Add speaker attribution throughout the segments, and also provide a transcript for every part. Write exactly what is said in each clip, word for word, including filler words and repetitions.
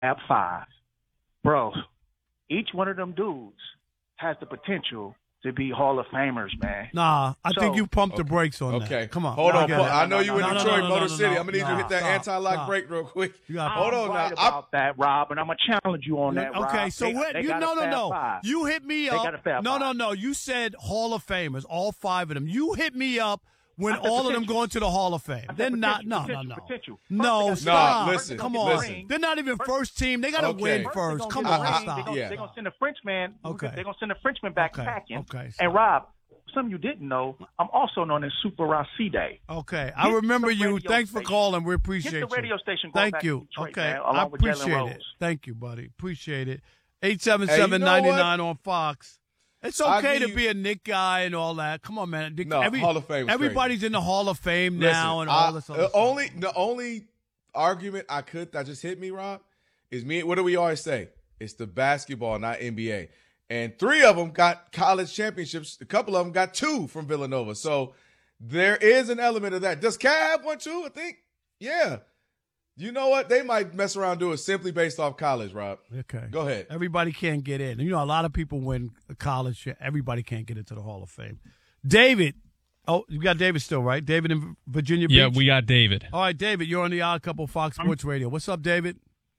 Speaker 1: Fab Five. Bro, each one of them dudes has the potential to be Hall of Famers, man.
Speaker 2: Nah, I
Speaker 1: So-
Speaker 2: think you pumped the
Speaker 3: Okay.
Speaker 2: brakes on that.
Speaker 3: Okay.
Speaker 2: Come on.
Speaker 3: Hold
Speaker 2: I
Speaker 3: on.
Speaker 2: get
Speaker 3: Paul.
Speaker 2: it.
Speaker 3: I know you in
Speaker 1: No, no,
Speaker 3: Detroit,
Speaker 2: no, no,
Speaker 3: Motor
Speaker 2: no,
Speaker 3: City.
Speaker 2: no,
Speaker 3: I'm going to need you to
Speaker 2: no,
Speaker 3: hit that
Speaker 2: stop,
Speaker 3: anti-lock
Speaker 2: stop.
Speaker 3: break real quick.
Speaker 2: You got-
Speaker 3: Hold
Speaker 1: I'm
Speaker 3: on
Speaker 1: right
Speaker 3: now. I-
Speaker 1: about that, Rob, and I'm going to challenge you on that, Rob.
Speaker 2: Okay, so
Speaker 1: They-
Speaker 2: what?
Speaker 1: they
Speaker 2: You
Speaker 1: got a
Speaker 2: no, no,
Speaker 1: Fab
Speaker 2: no.
Speaker 1: Five.
Speaker 2: You hit me
Speaker 1: They
Speaker 2: up.
Speaker 1: got a Fab
Speaker 2: no, no,
Speaker 1: Five.
Speaker 2: no. You said Hall of Famers, all five of them. You hit me up when
Speaker 1: I said
Speaker 2: all of them
Speaker 1: potential.
Speaker 2: going to the Hall of Fame.
Speaker 1: I said
Speaker 2: They're not.
Speaker 1: potential,
Speaker 2: No, no,
Speaker 1: potential,
Speaker 2: no.
Speaker 1: potential.
Speaker 2: No,
Speaker 1: First they
Speaker 2: stop.
Speaker 3: gotta- No, listen,
Speaker 2: Come
Speaker 1: get
Speaker 2: on.
Speaker 1: the ring.
Speaker 2: They're not even first team. They got to
Speaker 3: Okay.
Speaker 2: win
Speaker 3: First
Speaker 2: first.
Speaker 1: First
Speaker 2: Come
Speaker 1: they gonna
Speaker 2: on,
Speaker 1: get the ring.
Speaker 2: stop.
Speaker 1: They gonna,
Speaker 3: Yeah.
Speaker 1: they gonna send the Frenchman.
Speaker 2: Okay.
Speaker 1: They're gonna send the Frenchman back
Speaker 2: Okay.
Speaker 1: packing.
Speaker 2: Okay, stop.
Speaker 1: And Rob, something you didn't know, I'm also known as Super Racide.
Speaker 2: Okay, I
Speaker 1: Get
Speaker 2: remember
Speaker 1: the
Speaker 2: you.
Speaker 1: radio
Speaker 2: Thanks for
Speaker 1: station.
Speaker 2: calling. We appreciate
Speaker 1: Get the radio
Speaker 2: you.
Speaker 1: station going
Speaker 2: Thank
Speaker 1: back
Speaker 2: you.
Speaker 1: to Detroit,
Speaker 2: Okay,
Speaker 1: man, along
Speaker 2: I
Speaker 1: with Jalen
Speaker 2: appreciate
Speaker 1: Rose.
Speaker 2: it. Thank you, buddy. Appreciate it. eight seven
Speaker 3: Hey,
Speaker 2: seven,
Speaker 3: you know
Speaker 2: nine nine
Speaker 3: what?
Speaker 2: on Fox. It's
Speaker 3: I'll
Speaker 2: okay
Speaker 3: give
Speaker 2: to
Speaker 3: you-
Speaker 2: be a Nick guy and all that. Come on, man. Nick-
Speaker 3: No, Hall of Fame is
Speaker 2: Everybody's in the Hall of Fame
Speaker 3: Listen,
Speaker 2: now and
Speaker 3: I-
Speaker 2: all this other
Speaker 3: the
Speaker 2: stuff.
Speaker 3: only the only argument I could that just hit me, Rob, is me. What do we always say? It's the basketball, not N B A. And three of them got college championships. A couple of them got two from Villanova. So there is an element of that. Does Cal have one too? I think. Yeah. You know what? They might mess around and do it simply based off college, Rob.
Speaker 2: Okay.
Speaker 3: Go ahead.
Speaker 2: Everybody can't get in. You know, a lot of people win college. Everybody can't get into the Hall of Fame. David. Oh, you got David still, right? David in Virginia Beach?
Speaker 4: Yeah, we got David.
Speaker 2: All right, David, you're on the Odd Couple Fox Sports Radio. What's up, David?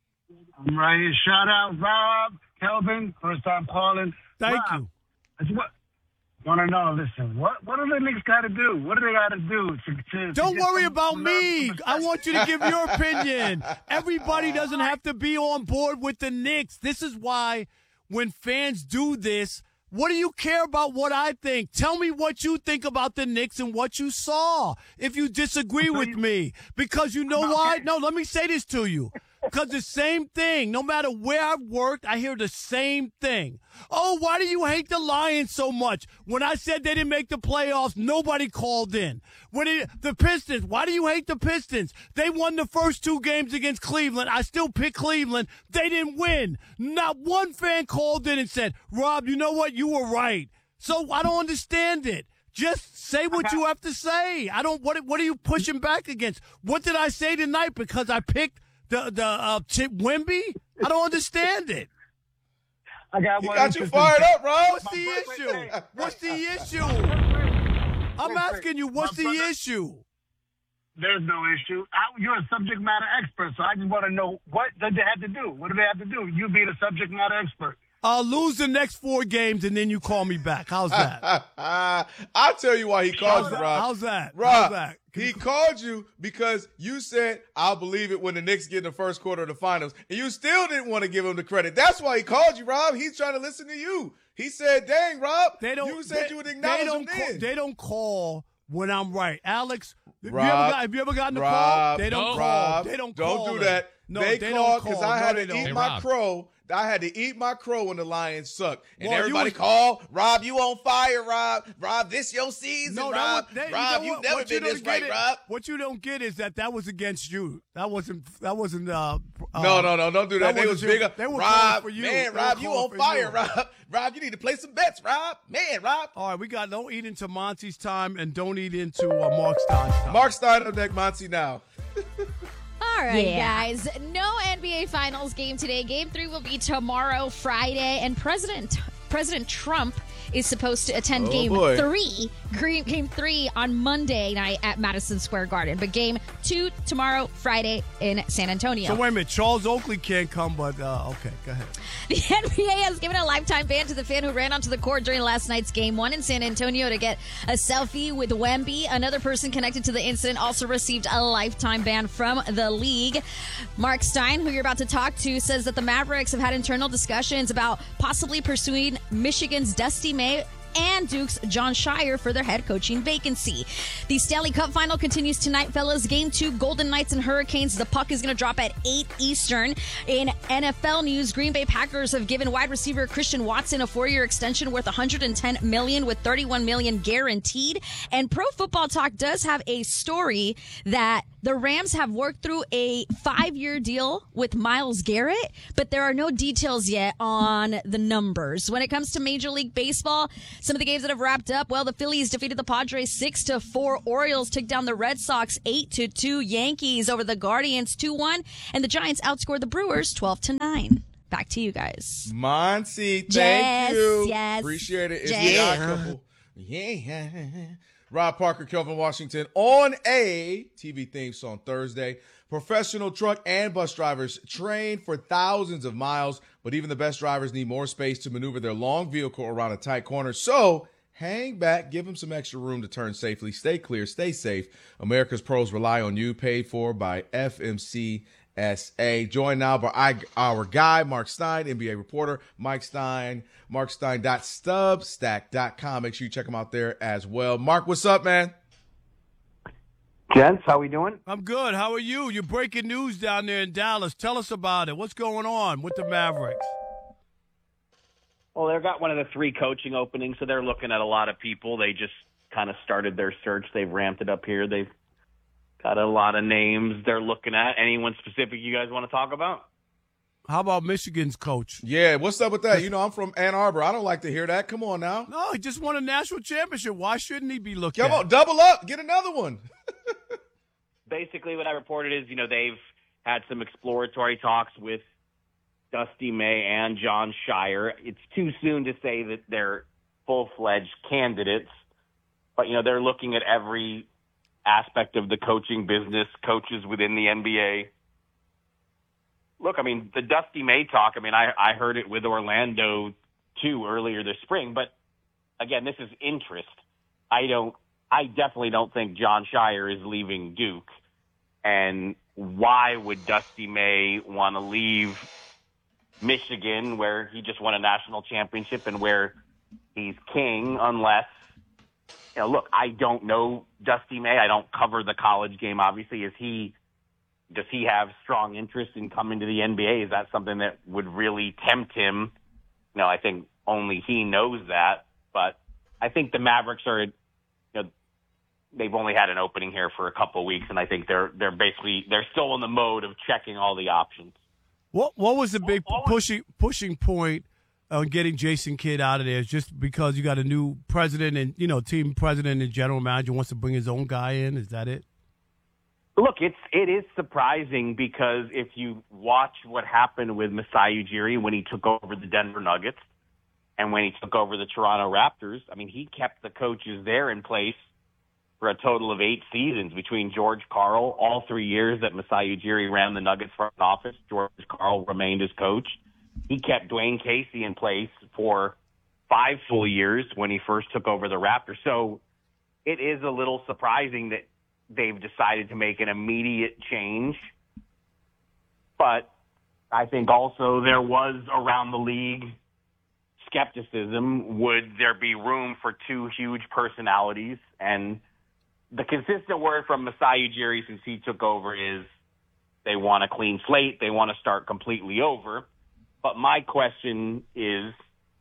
Speaker 5: I'm right here. Shout out, Rob, Kelvin, first time calling.
Speaker 2: Thank
Speaker 5: Rob,
Speaker 2: you.
Speaker 5: I just want, want to know, listen, what what do the Knicks got to do? What do they got to do? To, to,
Speaker 2: Don't
Speaker 5: to get
Speaker 2: worry
Speaker 5: some
Speaker 2: about
Speaker 5: love
Speaker 2: me.
Speaker 5: from the
Speaker 2: I
Speaker 5: fans?
Speaker 2: want you to give your opinion. Everybody doesn't have to be on board with the Knicks. This is why when fans do this, what do you care about what I think? Tell me what you think about the Knicks and what you saw if you disagree with me. Because you know why? No, let me say this to you. Because the same thing, no matter where I've worked, I hear the same thing. Oh, why do you hate the Lions so much? When I said they didn't make the playoffs, nobody called in. When it, the Pistons, why do you hate the Pistons? They won the first two games against Cleveland. I still pick Cleveland. They didn't win. Not one fan called in and said, Rob, you know what? You were right. So I don't understand it. Just say what you have to say. I don't. What? What are you pushing back against? What did I say tonight? Because I picked the the uh, Chip Wemby? I don't understand it.
Speaker 5: I got
Speaker 3: He
Speaker 5: one
Speaker 3: got you
Speaker 5: interesting
Speaker 3: fired
Speaker 5: thing.
Speaker 3: up, Rob.
Speaker 2: What's the
Speaker 5: wait, wait,
Speaker 2: issue?
Speaker 5: wait.
Speaker 2: What's the issue?
Speaker 5: Wait,
Speaker 2: I'm
Speaker 5: wait.
Speaker 2: asking you. What's
Speaker 5: My
Speaker 2: the
Speaker 5: brother-
Speaker 2: issue?
Speaker 5: There's no issue. I, you're a subject matter expert, so I just want to know what did they have to do? What do they have to do? You be the subject matter expert.
Speaker 2: I'll lose the next four games and then you call me back. How's that?
Speaker 3: I'll tell you why he called
Speaker 2: How's
Speaker 3: you,
Speaker 2: that?
Speaker 3: Rob.
Speaker 2: How's that?
Speaker 3: Rob,
Speaker 2: How's that? Can
Speaker 3: he
Speaker 2: you-
Speaker 3: called you because you said, I'll believe it when the Knicks get in the first quarter of the finals. And you still didn't want to give him the credit. That's why he called you, Rob. He's trying to listen to you. He said, dang, Rob,
Speaker 2: They don't.
Speaker 3: you said
Speaker 2: they,
Speaker 3: you would
Speaker 2: they
Speaker 3: acknowledge
Speaker 2: don't
Speaker 3: him
Speaker 2: call,
Speaker 3: then.
Speaker 2: They don't call when I'm right. Alex, have, you
Speaker 3: Rob,
Speaker 2: ever got, have you ever gotten the call?
Speaker 3: Rob,
Speaker 2: They don't
Speaker 4: no.
Speaker 2: call.
Speaker 3: Rob,
Speaker 2: They don't
Speaker 3: don't
Speaker 2: call
Speaker 3: do
Speaker 2: it.
Speaker 3: that.
Speaker 2: No,
Speaker 3: they,
Speaker 2: they
Speaker 3: called
Speaker 2: don't
Speaker 3: because
Speaker 2: call.
Speaker 3: I had
Speaker 2: no, they
Speaker 3: to
Speaker 2: don't.
Speaker 3: eat
Speaker 4: Hey,
Speaker 3: my
Speaker 4: Rob.
Speaker 3: crow. I had to eat my crow when the Lions sucked. And
Speaker 2: Well, you
Speaker 3: everybody
Speaker 2: was-
Speaker 3: called, Rob, you on fire, Rob. Rob, this your season,
Speaker 2: No, that
Speaker 3: Rob.
Speaker 2: was, that,
Speaker 3: Rob,
Speaker 2: you know
Speaker 3: you've
Speaker 2: what?
Speaker 3: never
Speaker 2: What you
Speaker 3: been this
Speaker 2: don't
Speaker 3: right,
Speaker 2: get it-
Speaker 3: Rob.
Speaker 2: What you don't get is that that was against you. That wasn't. That wasn't. Uh, uh,
Speaker 3: No, no, no, don't do that.
Speaker 2: that
Speaker 3: They was
Speaker 2: wasn't
Speaker 3: big
Speaker 2: you.
Speaker 3: up.
Speaker 2: They were
Speaker 3: Rob,
Speaker 2: calling for you.
Speaker 3: man,
Speaker 2: They were
Speaker 3: Rob, you
Speaker 2: calling
Speaker 3: on
Speaker 2: for
Speaker 3: fire,
Speaker 2: you.
Speaker 3: Rob. Rob, you need to play some bets, Rob. Man, Rob.
Speaker 2: All right, we got don't eat into Monty's time and don't eat into uh, Mark Stein's time.
Speaker 3: Mark Stein up deck, Monty now.
Speaker 6: All right,
Speaker 7: Yeah.
Speaker 6: guys. No N B A Finals game today. Game three will be tomorrow, Friday, and President President Trump is supposed to attend
Speaker 3: Oh,
Speaker 6: game
Speaker 3: boy.
Speaker 6: three. Game, game three on Monday night at Madison Square Garden. But game two tomorrow, Friday in San Antonio.
Speaker 2: So wait a minute, Charles Oakley can't come, but uh, okay, go ahead.
Speaker 6: The N B A has given a lifetime ban to the fan who ran onto the court during last night's game one in San Antonio to get a selfie with Wemby. Another person connected to the incident also received a lifetime ban from the league. Mark Stein, who you're about to talk to, says that the Mavericks have had internal discussions about possibly pursuing Michigan's Dusty May and Duke's John Shire for their head coaching vacancy. The Stanley Cup final continues tonight, fellas. Game two, Golden Knights and Hurricanes. The puck is going to drop at eight Eastern. In N F L news, Green Bay Packers have given wide receiver Christian Watson a four-year extension worth one hundred ten million dollars with thirty-one million dollars guaranteed. And Pro Football Talk does have a story that The Rams have worked through a five-year deal with Myles Garrett, but there are no details yet on the numbers. When it comes to Major League Baseball, some of the games that have wrapped up, well, the Phillies defeated the Padres six to four. Orioles took down the Red Sox eight to two. Yankees over the Guardians two one. And the Giants outscored the Brewers twelve to nine. Back to you guys.
Speaker 3: Monty, thank
Speaker 6: yes,
Speaker 3: you.
Speaker 6: Yes,
Speaker 3: Appreciate it. It's
Speaker 6: yes.
Speaker 3: the odd couple. Yeah. Rob Parker, Kelvin Washington on a T V theme song Thursday. Professional truck and bus drivers train for thousands of miles, but even the best drivers need more space to maneuver their long vehicle around a tight corner. So hang back, give them some extra room to turn safely. Stay clear, stay safe. America's pros rely on you, paid for by F M C S A. Joined now by our guy, Mark Stein, N B A reporter, Mike Stein, mark stein dot substack dot com. Make sure you check him out there as well. Mark, what's up, man?
Speaker 4: Gents, how we doing?
Speaker 2: I'm good. How are you? You're breaking news down there in Dallas. Tell us about it. What's going on with the Mavericks?
Speaker 4: Well, they've got one of the three coaching openings, so they're looking at a lot of people. They just kind of started their search. They've ramped it up here. They've got a lot of names they're looking at. Anyone specific you guys want to talk about?
Speaker 2: How about Michigan's coach?
Speaker 3: Yeah, what's up with that? You know, I'm from Ann Arbor. I don't like to hear that. Come on now.
Speaker 2: No, he just won a national championship. Why shouldn't he be looked
Speaker 3: Come
Speaker 2: at?
Speaker 3: on, double up. Get another one.
Speaker 4: Basically, what I reported is, you know, they've had some exploratory talks with Dusty May and John Shire. It's too soon to say that they're full-fledged candidates, but, you know, they're looking at every aspect of the coaching business, coaches within the N B A. Look, I mean, the Dusty May talk, I mean, I, I heard it with Orlando, too, earlier this spring. But, again, this is interest. I don't, I definitely don't think John Shire is leaving Duke. And why would Dusty May want to leave Michigan, where he just won a national championship and where he's king, unless, you know, look, I don't know Dusty May. I don't cover the college game, obviously. Is he... Does he have strong interest in coming to the N B A? Is that something that would really tempt him? You know, I think only he knows that. But I think the Mavericks are, you know, they've only had an opening here for a couple of weeks, and I think they're they're basically they're still in the mode of checking all the options.
Speaker 2: What what was the big pushing pushing point on getting Jason Kidd out of there? Is just because you got a new president and, you know, team president and general manager wants to bring his own guy in? Is that it?
Speaker 4: Look, it's it is surprising because if you watch what happened with Masai Ujiri when he took over the Denver Nuggets and when he took over the Toronto Raptors, I mean, he kept the coaches there in place for a total of eight seasons between George Karl, all three years that Masai Ujiri ran the Nuggets front office. George Karl remained as coach. He kept Dwayne Casey in place for five full years when he first took over the Raptors. So it is a little surprising that they've decided to make an immediate change. But I think also there was around the league skepticism. Would there be room for two huge personalities? And the consistent word from Masai Ujiri since he took over is they want a clean slate. They want to start completely over. But my question is,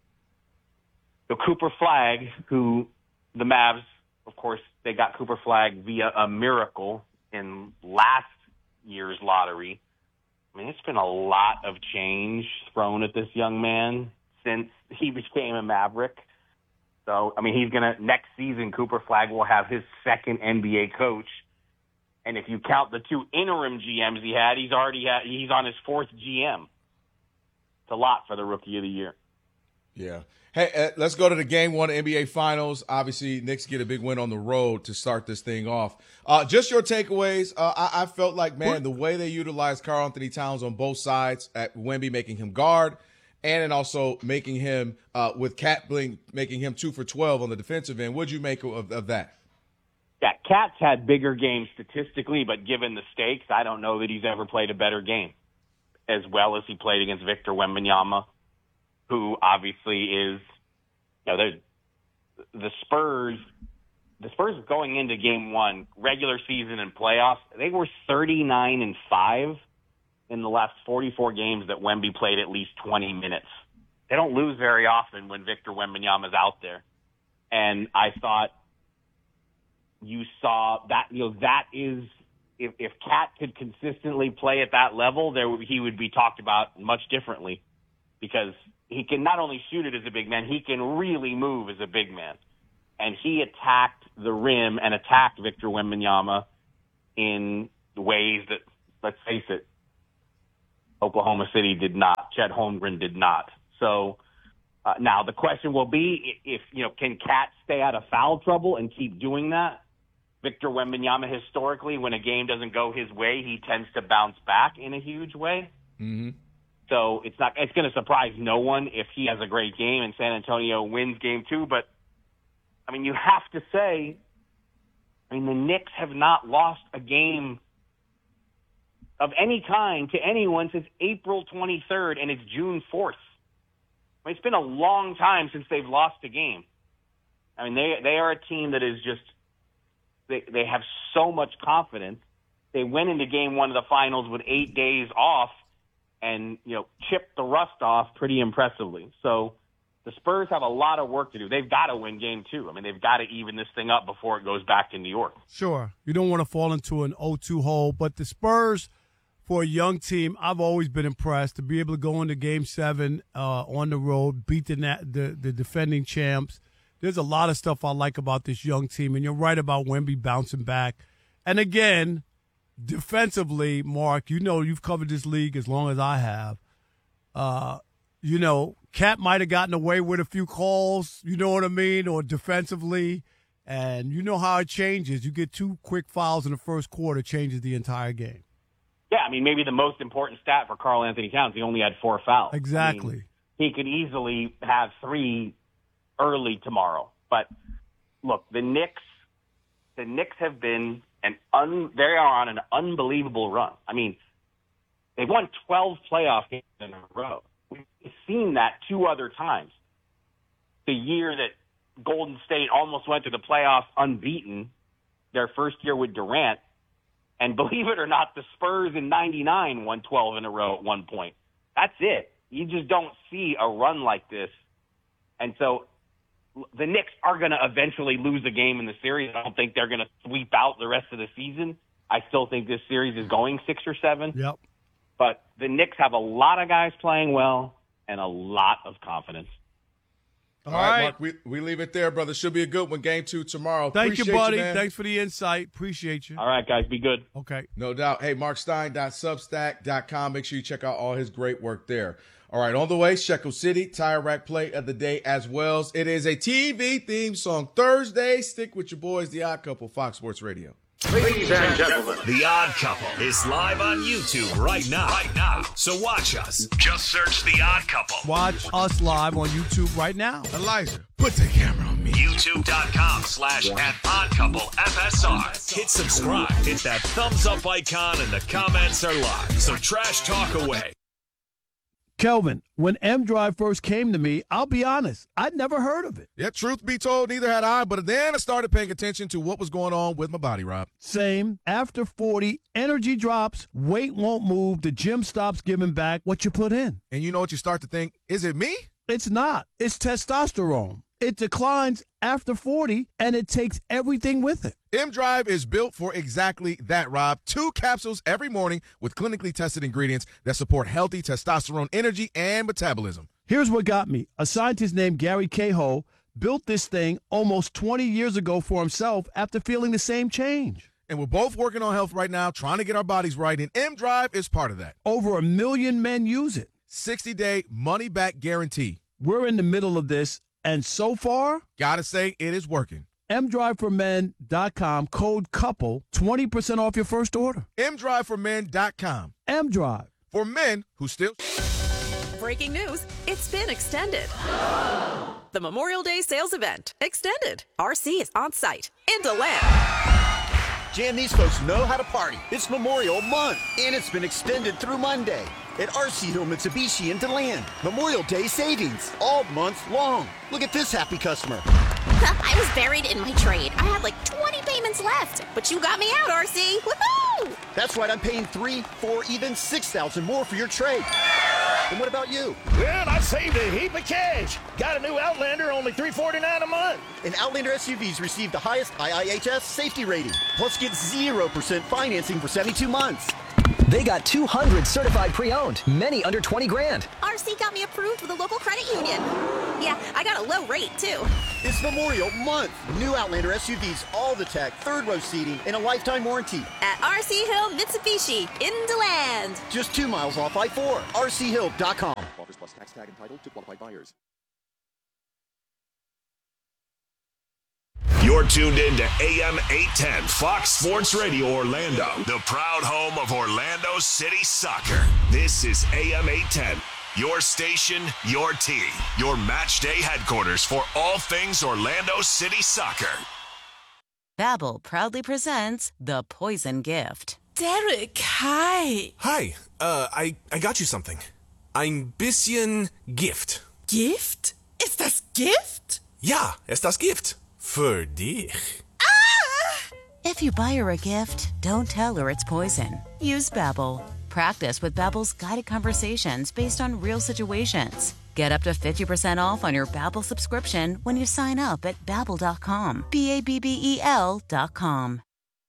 Speaker 4: the Cooper Flagg, who the Mavs, of course, they got Cooper Flagg via a miracle in last year's lottery. I mean, it's been a lot of change thrown at this young man since he became a Maverick. So, I mean, he's going to, next season, Cooper Flagg will have his second N B A coach. And if you count the two interim G Ms he had, he's already had, he's on his fourth G M. It's a lot for the Rookie of the Year.
Speaker 3: Yeah. Hey, uh, let's go to the game one N B A Finals. Obviously, Knicks get a big win on the road to start this thing off. Uh, just your takeaways. Uh, I, I felt like, man, the way they utilized Karl Anthony Towns on both sides at Wemby, making him guard, and then also making him, uh, with Cat Bling, making him two for twelve on the defensive end. What'd you make of, of that?
Speaker 4: Yeah, Cat's had bigger games statistically, but given the stakes, I don't know that he's ever played a better game as well as he played against Victor Wembanyama, who obviously is, you know, the Spurs, the Spurs going into game one, regular season and playoffs, they were thirty-nine and five in the last forty-four games that Wemby played at least twenty minutes. They don't lose very often when Victor Wembanyama is out there. And I thought you saw that, you know, that is if if Cat could consistently play at that level, there would, he would be talked about much differently, because he can not only shoot it as a big man, he can really move as a big man. And he attacked the rim and attacked Victor Wembanyama in ways that, let's face it, Oklahoma City did not. Chet Holmgren did not. So uh, now the question will be, if, you know, can Cat stay out of foul trouble and keep doing that? Victor Wembanyama, historically, when a game doesn't go his way, he tends to bounce back in a huge way.
Speaker 3: Mm-hmm.
Speaker 4: So it's not, it's going to surprise no one if he has a great game and San Antonio wins game two. But, I mean, you have to say, I mean, the Knicks have not lost a game of any kind to anyone since April twenty-third, and it's June fourth. I mean, it's been a long time since they've lost a game. I mean, they they are a team that is just, they they have so much confidence. They went into game one of the finals with eight days off and, you know, chipped the rust off pretty impressively. So the Spurs have a lot of work to do. They've got to win game two. I mean, they've got to even this thing up before it goes back to New York.
Speaker 2: Sure. You don't want to fall into an oh two hole, but the Spurs, for a young team, I've always been impressed to be able to go into game seven uh, on the road, beat the, the the defending champs. There's a lot of stuff I like about this young team, and you're right about Wemby bouncing back. And again, defensively, Mark, you know you've covered this league as long as I have. Uh, you know, Cat might have gotten away with a few calls, you know what I mean, or defensively, and you know how it changes. You get two quick fouls in the first quarter, changes the entire game.
Speaker 4: Yeah, I mean, maybe the most important stat for Karl Anthony Towns, he only had four fouls.
Speaker 2: Exactly.
Speaker 4: I mean, he could easily have three early tomorrow. But look, the Knicks, the Knicks have been an un, they are on an unbelievable run. I mean, they've won twelve playoff games in a row. We've seen that two other times. The year that Golden State almost went to the playoffs unbeaten, their first year with Durant. And believe it or not, the Spurs in ninety-nine won twelve in a row at one point. That's it. You just don't see a run like this. And so the Knicks are going to eventually lose a game in the series. I don't think they're going to sweep out the rest of the season. I still think this series is going six or seven.
Speaker 2: Yep.
Speaker 4: But the Knicks have a lot of guys playing well and a lot of confidence.
Speaker 3: All right, right, Mark, we, we leave it there, brother. Should be a good one. Game two tomorrow.
Speaker 2: Thank
Speaker 3: Appreciate
Speaker 2: you, buddy.
Speaker 3: You, man.
Speaker 2: Thanks for the insight. Appreciate you.
Speaker 4: All right, guys. Be good.
Speaker 2: Okay.
Speaker 3: No doubt. Hey, mark stein dot substack dot com. Make sure you check out all his great work there. All right, on the way, Shekel City, Tire Rack Play of the Day as well. It is a T V theme song Thursday. Stick with your boys, The Odd Couple, Fox Sports Radio.
Speaker 7: Ladies and gentlemen, The Odd Couple is live on YouTube right now. Right now. So watch us. Just search The Odd Couple.
Speaker 2: Watch us live on YouTube right now.
Speaker 3: Elijah, put the camera on me.
Speaker 7: YouTube.com slash at Odd Couple F S R. Hit subscribe. Hit that thumbs up icon and the comments are live. So trash talk away.
Speaker 2: Kelvin, when M-Drive first came to me, I'll be honest, I'd never heard of it.
Speaker 3: Yeah, truth be told, neither had I, but then I started paying attention to what was going on with my body, Rob.
Speaker 2: Same. After forty, energy drops, weight won't move, the gym stops giving back what you put in.
Speaker 3: And you know what you start to think, is it me?
Speaker 2: It's not. It's testosterone. It declines after forty, and it takes everything with it.
Speaker 3: M-Drive is built for exactly that, Rob. Two capsules every morning with clinically tested ingredients that support healthy testosterone energy and metabolism.
Speaker 2: Here's what got me. A scientist named Gary Cahill built this thing almost twenty years ago for himself after feeling the same change.
Speaker 3: And we're both working on health right now, trying to get our bodies right, and M-Drive is part of that.
Speaker 2: Over a million men use it.
Speaker 3: sixty-day money-back guarantee.
Speaker 2: We're in the middle of this. And so far,
Speaker 3: gotta say, it is working.
Speaker 2: M drive for men dot com, code COUPLE, twenty percent off your first order.
Speaker 3: M drive for men dot com.
Speaker 2: M-Drive.
Speaker 3: For men who still...
Speaker 8: Breaking news, it's been extended. The Memorial Day sales event, extended. R C is on site in DeLand.
Speaker 9: Jan, these folks know how to party. It's Memorial Month, and it's been extended through Monday at R C Hill Mitsubishi in DeLand. Memorial Day savings all month long. Look at this happy customer.
Speaker 10: I was buried in my trade. I had like twenty payments left, but you got me out, R C. Woohoo!
Speaker 9: That's right. I'm paying three, four, even six thousand more for your trade. And what about you?
Speaker 11: Well, I saved a heap of cash. Got a new Outlander, only three forty-nine a month.
Speaker 9: And Outlander S U Vs received the highest I I H S safety rating. Plus, get zero percent financing for seventy-two months.
Speaker 12: They got two hundred certified pre-owned, many under twenty grand.
Speaker 10: R C got me approved with a local credit union. Yeah, I got a low rate, too.
Speaker 9: It's Memorial Month. New Outlander S U Vs, all the tech, third row seating, and a lifetime warranty.
Speaker 10: At R C Hill Mitsubishi, in DeLand.
Speaker 9: Just two miles off I four. R C hill dot com.
Speaker 13: Offers plus tax tag entitled to qualified buyers.
Speaker 7: You're tuned in to A M eight ten Fox Sports Radio Orlando, the proud home of Orlando City Soccer. This is A M eight ten, your station, your team, your match day headquarters for all things Orlando City Soccer.
Speaker 14: Babbel proudly presents The Poison Gift.
Speaker 15: Derek, hi.
Speaker 16: Hi, uh, I, I got you something. Ein bisschen Gift.
Speaker 15: Gift? Ist das Gift?
Speaker 16: Ja, ist das Gift. Für dich.
Speaker 14: Ah! If you buy her a gift, don't tell her it's poison. Use Babbel. Practice with Babbel's guided conversations based on real situations. Get up to fifty percent off on your Babbel subscription when you sign up at babbel dot com. B A B B E L dot com.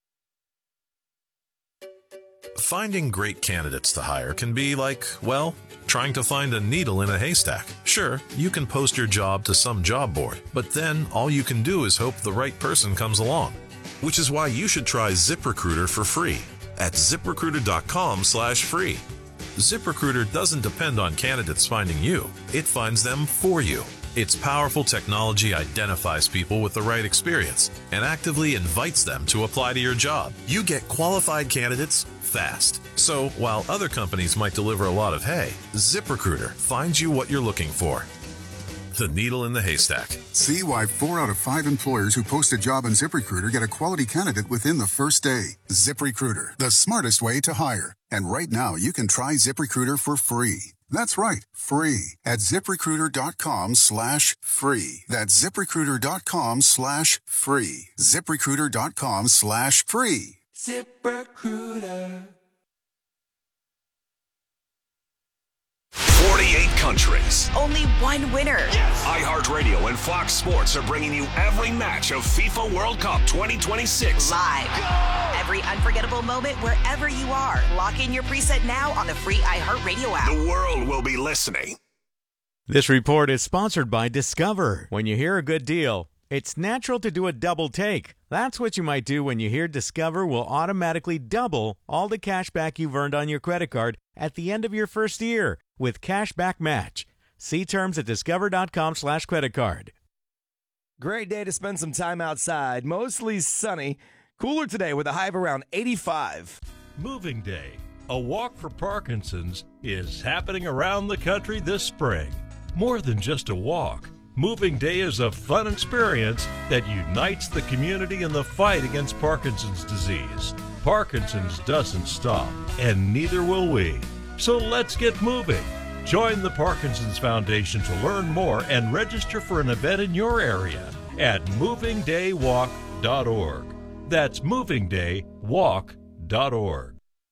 Speaker 17: Finding great candidates to hire can be like, well, trying to find a needle in a haystack. Sure, you can post your job to some job board, but then all you can do is hope the right person comes along. Which is why you should try ZipRecruiter for free at ziprecruiter dot com slash free. ZipRecruiter doesn't depend on candidates finding you. It finds them for you. Its powerful technology identifies people with the right experience and actively invites them to apply to your job. You get qualified candidates fast. So while other companies might deliver a lot of hay, ZipRecruiter finds you what you're looking for. The needle in the haystack.
Speaker 18: See why four out of five employers who post a job on ZipRecruiter get a quality candidate within the first day. ZipRecruiter, the smartest way to hire. And right now, you can try ZipRecruiter for free. That's right, free at ziprecruiter dot com slash free. That's ziprecruiter dot com slash free. ziprecruiter dot com slash free.
Speaker 7: ZipRecruiter. forty-eight countries.
Speaker 8: Only one winner.
Speaker 7: Yes. iHeartRadio and Fox Sports are bringing you every match of FIFA World Cup twenty twenty-six.
Speaker 8: Live. Go! Every unforgettable moment wherever you are. Lock in your preset now on the free iHeartRadio app.
Speaker 7: The world will be listening.
Speaker 2: This report is sponsored by Discover. When you hear a good deal, it's natural to do a double take. That's what you might do when you hear Discover will automatically double all the cash back you've earned on your credit card at the end of your first year with Cashback Match. See terms at discover dot com slash credit card.
Speaker 19: Great day to spend some time outside. Mostly sunny. Cooler today with a high of around eighty-five.
Speaker 20: Moving Day, a walk for Parkinson's, is happening around the country this spring. More than just a walk, Moving Day is a fun experience that unites the community in the fight against Parkinson's disease. Parkinson's doesn't stop, and neither will we. So let's get moving. Join the Parkinson's Foundation to learn more and register for an event in your area at moving day walk dot org. That's moving day walk dot org.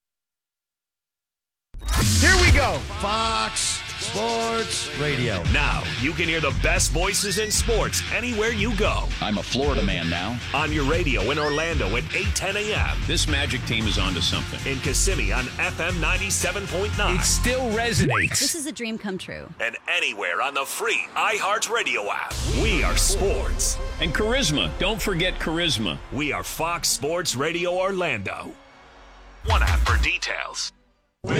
Speaker 19: Here we go. Fox Sports Radio.
Speaker 7: Now you can hear the best voices in sports anywhere you go.
Speaker 21: I'm a Florida man now.
Speaker 7: On your radio in Orlando at eight ten a.m.
Speaker 21: This Magic team is onto something.
Speaker 7: In Kissimmee on F M ninety-seven point nine.
Speaker 21: It still resonates.
Speaker 22: This is a dream come true.
Speaker 7: And anywhere on the free iHeartRadio app. We are sports.
Speaker 21: And charisma. Don't forget charisma.
Speaker 7: We are Fox Sports Radio Orlando. One app for details.